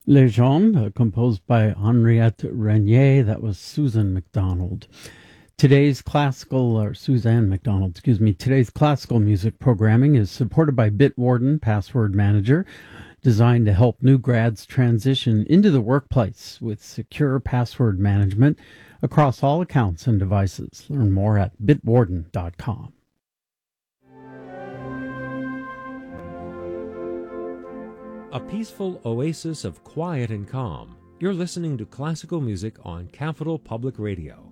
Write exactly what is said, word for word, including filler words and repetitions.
Legende, uh, composed by Henriette Renier. That was Susan McDonald. Today's classical, or Suzanne McDonald, excuse me, today's classical music programming is supported by Bitwarden Password Manager, designed to help new grads transition into the workplace with secure password management across all accounts and devices. Learn more at bitwarden dot com. A peaceful oasis of quiet and calm. You're listening to classical music on Capital Public Radio.